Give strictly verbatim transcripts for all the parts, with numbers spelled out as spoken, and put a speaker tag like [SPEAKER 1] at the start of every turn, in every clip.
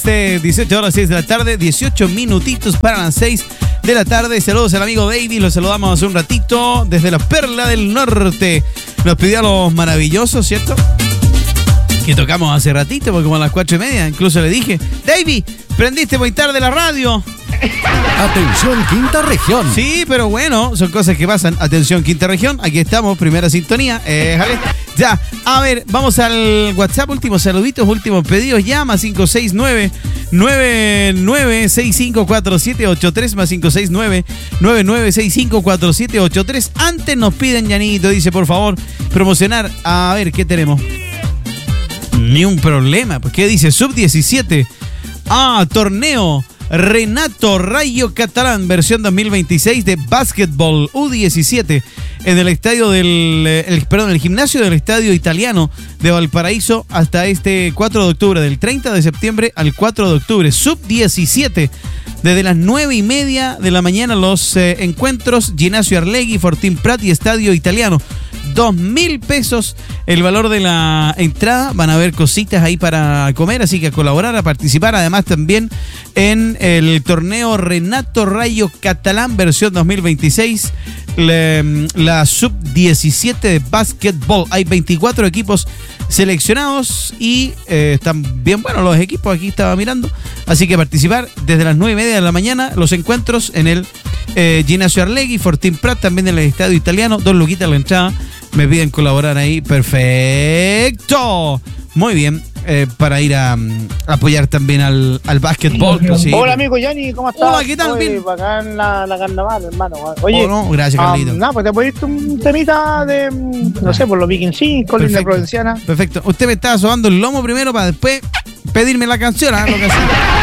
[SPEAKER 1] este dieciocho horas seis de la tarde, dieciocho minutitos para las seis de la tarde. Saludos al amigo David, lo saludamos hace un ratito desde la Perla del Norte. Nos pidió a los maravillosos, ¿cierto? Que tocamos hace ratito, porque como a las cuatro y media, incluso le dije, David, prendiste muy tarde la radio.
[SPEAKER 2] Atención, Quinta Región.
[SPEAKER 1] Sí, pero bueno, son cosas que pasan. Atención, Quinta Región, aquí estamos, primera sintonía. Eh, jale. Ya, a ver, vamos al WhatsApp, últimos saluditos, últimos pedidos. Llama cinco seis nueve, nueve nueve seis cinco cuatro siete ocho tres más cinco seis nueve, nueve nueve seis cinco cuatro siete ocho tres. Antes nos piden, Yanito, dice, por favor, promocionar. A ver, ¿qué tenemos? Ni un problema. Pues, ¿qué dice? sub diecisiete. Ah, torneo Renato Rayo Catalán, versión dos mil veintiséis de básquetbol U diecisiete en el estadio del, el, perdón, el gimnasio del Estadio Italiano de Valparaíso hasta este cuatro de octubre, del treinta de septiembre al cuatro de octubre. sub diecisiete, desde las nueve y media de la mañana los eh, encuentros, Ginasio Arlegui, Fortín Prat y Estadio Italiano. Dos mil pesos el valor de la entrada. Van a haber cositas ahí para comer, así que a colaborar, a participar. Además también en el torneo Renato Rayo Catalán versión dos mil veintiséis, la, la sub diecisiete de básquetbol. Hay veinticuatro equipos seleccionados y eh, están bien buenos los equipos, aquí estaba mirando. Así que participar desde las nueve y media de la mañana, los encuentros en el eh, Ginasio Arlegui, Fortín Prat, también en el Estadio Italiano. Dos luquitas la entrada. Me piden colaborar ahí. Perfecto. Muy bien. Eh, para ir a, a apoyar también al, al básquetbol.
[SPEAKER 3] Sí. Hola amigo Yanni, ¿cómo estás?
[SPEAKER 1] Hola, ¿qué tal?
[SPEAKER 3] Oye,
[SPEAKER 1] Bien.
[SPEAKER 3] Bacán la, la carnaval, hermano. Oye,
[SPEAKER 1] oh, no, gracias, Carlito.
[SPEAKER 3] Um, nada, pues te puedo ir un temita de, no sé, por los Viking cinco, la provinciana.
[SPEAKER 1] Perfecto. Usted me estaba sobando el lomo primero para después pedirme la canción, ¿eh? Lo que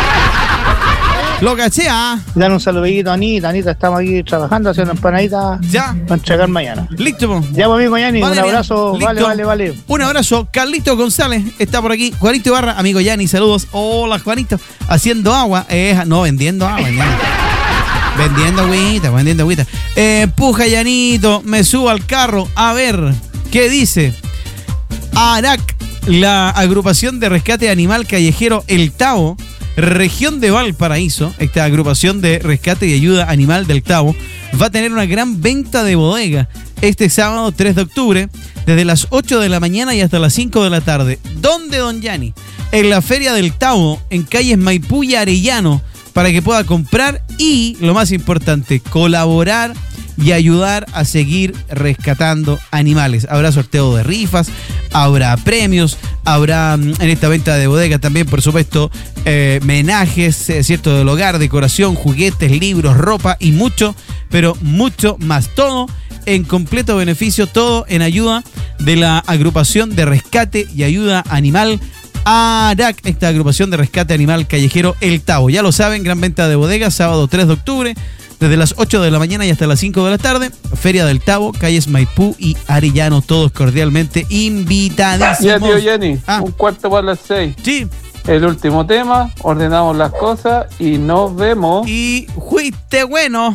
[SPEAKER 1] Lo caché, ¿ah?
[SPEAKER 3] Dan un saludito a Anita. Anita, estamos aquí trabajando, haciendo empanaditas.
[SPEAKER 1] Ya.
[SPEAKER 3] Para entregar mañana.
[SPEAKER 1] Listo, po.
[SPEAKER 3] Ya, pues, amigo Yanni,
[SPEAKER 1] Vale,
[SPEAKER 3] un abrazo.
[SPEAKER 1] listo.
[SPEAKER 3] Vale, vale, vale.
[SPEAKER 1] Un abrazo. Carlito González está por aquí. Juanito Ibarra, amigo Yanni, saludos. Hola, Juanito. Haciendo agua. Eh, no, vendiendo agua. Vendiendo, vendiendo agüita, vendiendo agüita. Eh, puja, Yanito, me subo al carro. A ver, ¿qué dice? ARAC, la agrupación de rescate animal callejero El Tao, región de Valparaíso, esta agrupación de rescate y ayuda animal del Tao, va a tener una gran venta de bodega este sábado tres de octubre, desde las ocho de la mañana y hasta las cinco de la tarde. ¿Dónde, don Yanni? En la Feria del Tao, en calles Maipú y Arellano, para que pueda comprar y, lo más importante, colaborar y ayudar a seguir rescatando animales. Habrá sorteo de rifas, habrá premios, habrá en esta venta de bodega también, por supuesto, eh, menajes, eh, cierto, del hogar, decoración, juguetes, libros, ropa y mucho, pero mucho más. Todo en completo beneficio, todo en ayuda de la agrupación de rescate y ayuda animal ARAC, esta agrupación de rescate animal callejero El Tao. Ya lo saben, gran venta de bodega, sábado tres de octubre, desde las ocho de la mañana y hasta las cinco de la tarde. Feria del Tao, calles Maipú y Arellano, todos cordialmente invitadísimos.
[SPEAKER 4] Ya, tío Jenny,
[SPEAKER 1] ah.
[SPEAKER 4] un cuarto para las seis.
[SPEAKER 1] Sí.
[SPEAKER 4] El último tema, ordenamos las cosas y nos vemos.
[SPEAKER 1] Y fuiste bueno.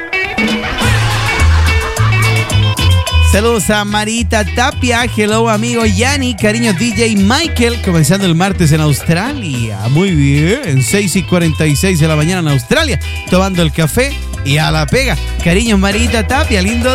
[SPEAKER 1] Saludos a Marita Tapia, hello amigo Yanni, cariño D J Michael, comenzando el martes en Australia. Muy bien, seis y cuarenta y seis de la mañana en Australia, tomando el café y a la pega. Cariño Marita Tapia, lindo